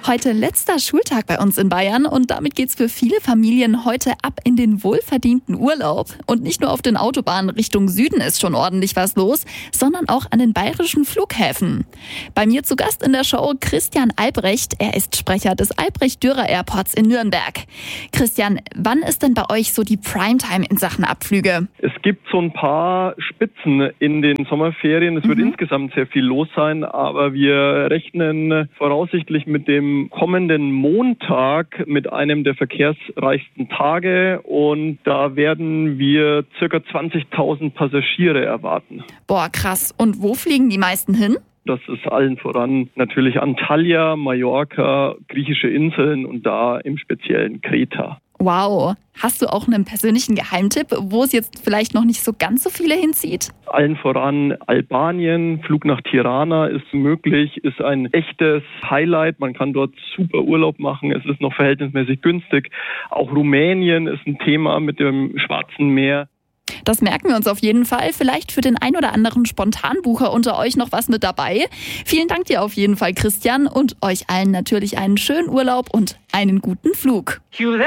Heute letzter Schultag bei uns in Bayern und damit geht's für viele Familien heute ab in den wohlverdienten Urlaub. Und nicht nur auf den Autobahnen Richtung Süden ist schon ordentlich was los, sondern auch an den bayerischen Flughäfen. Bei mir zu Gast in der Show Christian Albrecht. Er ist Sprecher des Albrecht-Dürer Airports in Nürnberg. Christian, wann ist denn bei euch so die Primetime in Sachen Abflüge? Es gibt so ein paar Spitzen in den Sommerferien. Es wird insgesamt sehr viel los sein, aber wir rechnen voraussichtlich mit dem kommenden Montag mit einem der verkehrsreichsten Tage und da werden wir ca. 20.000 Passagiere erwarten. Boah, krass. Und wo fliegen die meisten hin? Das ist allen voran natürlich Antalya, Mallorca, griechische Inseln und da im speziellen Kreta. Wow. Hast du auch einen persönlichen Geheimtipp, wo es jetzt vielleicht noch nicht so ganz so viele hinzieht? Allen voran Albanien, Flug nach Tirana ist möglich, ist ein echtes Highlight. Man kann dort super Urlaub machen, es ist noch verhältnismäßig günstig. Auch Rumänien ist ein Thema mit dem Schwarzen Meer. Das merken wir uns auf jeden Fall. Vielleicht für den ein oder anderen Spontanbucher unter euch noch was mit dabei. Vielen Dank dir auf jeden Fall, Christian, und euch allen natürlich einen schönen Urlaub und einen guten Flug.